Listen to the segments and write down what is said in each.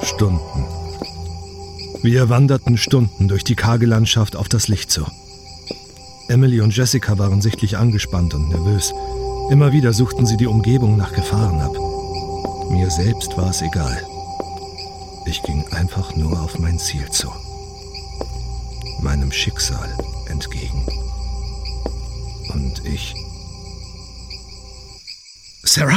Stunden. Wir wanderten Stunden durch die karge Landschaft auf das Licht zu. Emily und Jessica waren sichtlich angespannt und nervös. Immer wieder suchten sie die Umgebung nach Gefahren ab. Mir selbst war es egal. Ich ging einfach nur auf mein Ziel zu. Meinem Schicksal entgegen. Und ich... Sarah?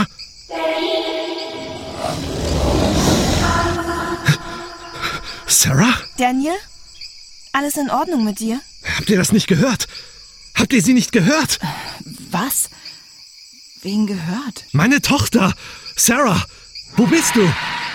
Sarah? Daniel? Alles in Ordnung mit dir? Habt ihr das nicht gehört? Habt ihr sie nicht gehört? Was? Wen gehört? Meine Tochter! Sarah! Wo bist du?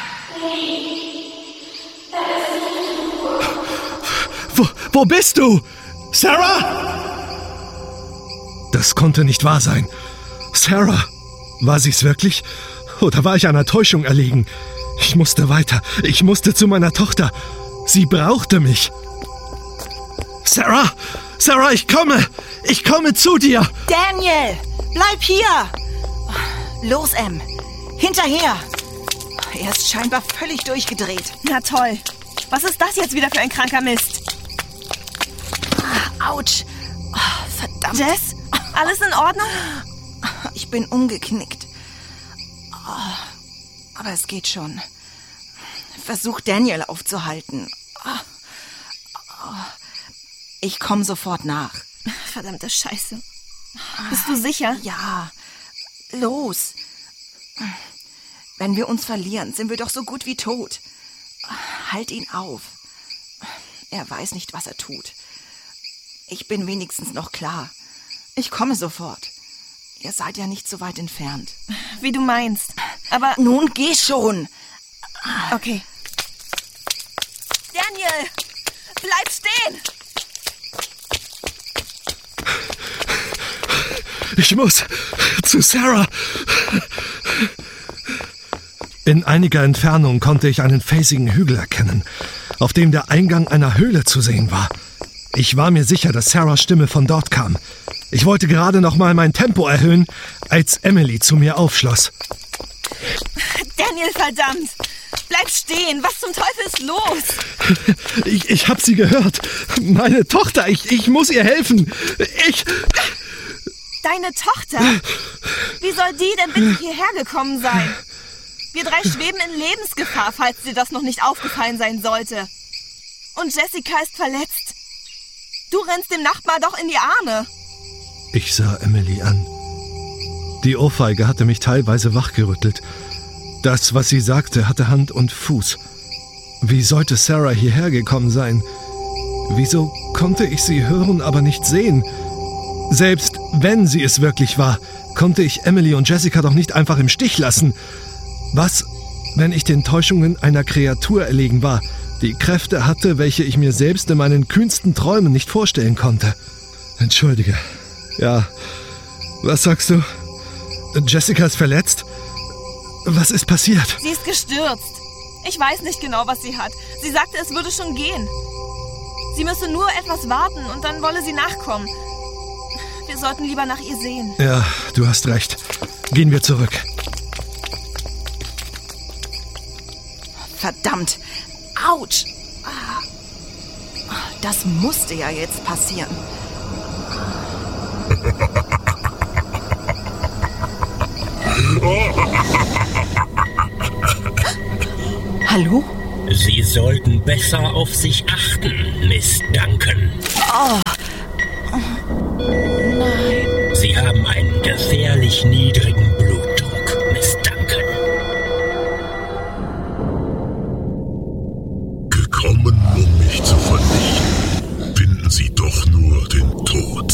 Wo bist du? Sarah! Das konnte nicht wahr sein. Sarah! War sie's wirklich? Oder war ich einer Täuschung erlegen? Ich musste weiter. Ich musste zu meiner Tochter. Sie brauchte mich. Sarah! Sarah, ich komme! Ich komme zu dir! Daniel! Bleib hier! Los, Em! Hinterher! Er ist scheinbar völlig durchgedreht. Na toll. Was ist das jetzt wieder für ein kranker Mist? Autsch! Oh, verdammt! Jess? Alles in Ordnung? Ich bin umgeknickt. Oh, aber es geht schon. Versuch Daniel aufzuhalten. Ich komme sofort nach. Verdammte Scheiße. Bist du sicher? Ja. Los. Wenn wir uns verlieren, sind wir doch so gut wie tot. Halt ihn auf. Er weiß nicht, was er tut. Ich bin wenigstens noch klar. Ich komme sofort. Ihr seid ja nicht so weit entfernt. Wie du meinst. Aber... Nun geh schon. Okay. Daniel! Bleib stehen! Ich muss zu Sarah. In einiger Entfernung konnte ich einen felsigen Hügel erkennen, auf dem der Eingang einer Höhle zu sehen war. Ich war mir sicher, dass Sarahs Stimme von dort kam. Ich wollte gerade noch mal mein Tempo erhöhen, als Emily zu mir aufschloss. Daniel, verdammt! Bleib stehen! Was zum Teufel ist los? Ich hab sie gehört. Meine Tochter, ich muss ihr helfen. Deine Tochter? Wie soll die denn bitte hierher gekommen sein? Wir 3 schweben in Lebensgefahr, falls dir das noch nicht aufgefallen sein sollte. Und Jessica ist verletzt. Du rennst dem Nachbar doch in die Arme. Ich sah Emily an. Die Ohrfeige hatte mich teilweise wachgerüttelt. Das, was sie sagte, hatte Hand und Fuß. Wie sollte Sarah hierher gekommen sein? Wieso konnte ich sie hören, aber nicht sehen? Selbst wenn sie es wirklich war, konnte ich Emily und Jessica doch nicht einfach im Stich lassen. Was, wenn ich den Täuschungen einer Kreatur erlegen war, die Kräfte hatte, welche ich mir selbst in meinen kühnsten Träumen nicht vorstellen konnte? Entschuldige. Ja, was sagst du? Jessica ist verletzt? Was ist passiert? Sie ist gestürzt. Ich weiß nicht genau, was sie hat. Sie sagte, es würde schon gehen. Sie müsse nur etwas warten und dann wolle sie nachkommen. Wir sollten lieber nach ihr sehen. Ja, du hast recht. Gehen wir zurück. Verdammt! Autsch! Das musste ja jetzt passieren. Hallo? Sie sollten besser auf sich achten, Miss Duncan. Oh. Nein. Sie haben einen gefährlich niedrigen Blutdruck, Miss Duncan. Gekommen, um mich zu vernichten, finden Sie doch nur den Tod.